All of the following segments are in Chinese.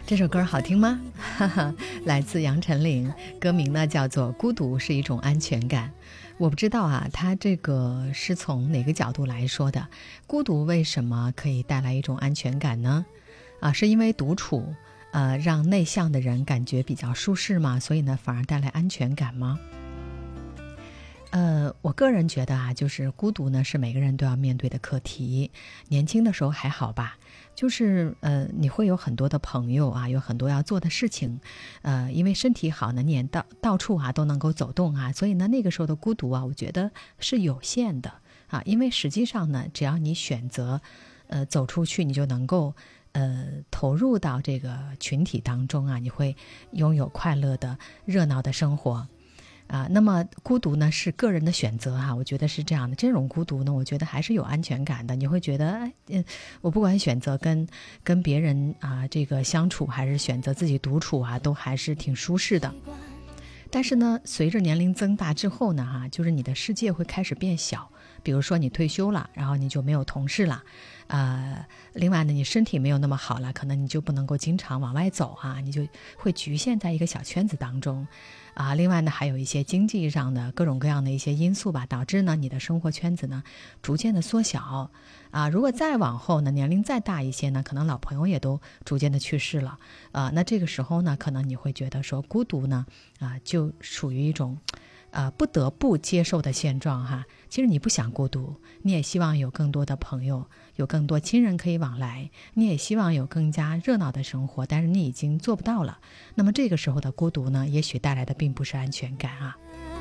这首歌好听吗？哈哈，来自杨丞琳，歌名呢叫做《孤独是一种安全感》。我不知道啊，他这个是从哪个角度来说的？孤独为什么可以带来一种安全感呢？是因为独处，让内向的人感觉比较舒适吗？所以呢，反而带来安全感吗？我个人觉得啊，就是孤独呢是每个人都要面对的课题。年轻的时候还好吧，就是你会有很多的朋友啊，有很多要做的事情，因为身体好呢，你也到处啊都能够走动啊，所以呢那个时候的孤独啊，我觉得是有限的啊，因为实际上呢，只要你选择走出去，你就能够投入到这个群体当中啊，你会拥有快乐的热闹的生活。那么孤独呢是个人的选择哈，我觉得是这样的。这种孤独呢，我觉得还是有安全感的。你会觉得，我不管选择跟别人这个相处，还是选择自己独处啊，都还是挺舒适的。但是呢，随着年龄增大之后呢，就是你的世界会开始变小。比如说你退休了，然后你就没有同事了，另外呢，你身体没有那么好了，可能你就不能够经常往外走你就会局限在一个小圈子当中。另外呢，还有一些经济上的各种各样的一些因素吧，导致呢你的生活圈子呢逐渐的缩小。如果再往后呢，年龄再大一些呢，可能老朋友也都逐渐的去世了。那这个时候呢，可能你会觉得说孤独呢，就属于一种不得不接受的现状哈。其实你不想孤独，你也希望有更多的朋友，有更多亲人可以往来，你也希望有更加热闹的生活，但是你已经做不到了。那么这个时候的孤独呢，也许带来的并不是安全感啊。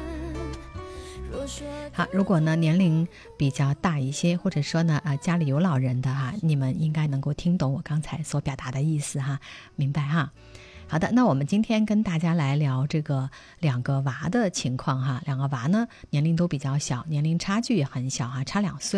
好，如果呢年龄比较大一些，或者说呢家里有老人的你们应该能够听懂我刚才所表达的意思明白好的，那我们今天跟大家来聊这个两个娃的情况两个娃呢年龄都比较小，年龄差距也很小差2岁。